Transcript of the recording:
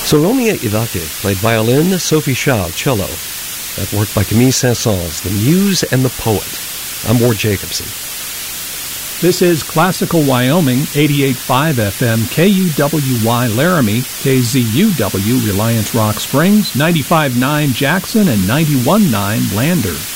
Soromia Ivake played violin, Sophie Shaw, cello. That work by Camille Saint-Saëns, The Muse and the Poet. I'm Ward Jacobson. This is Classical Wyoming, 88.5 FM, KUWY Laramie, KZUW Reliance Rock Springs, 95.9 Jackson, and 91.9 Lander.